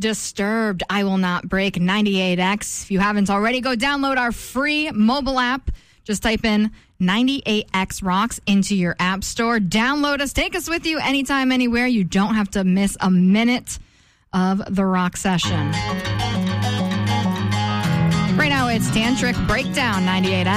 Disturbed, I Will Not Break, 98X. If you haven't already, go download our free mobile app. Just type in 98X Rocks into your app store. Download us. Take us with you anytime, anywhere. You don't have to miss a minute of the rock session. Right now, it's Tantric Breakdown, 98X.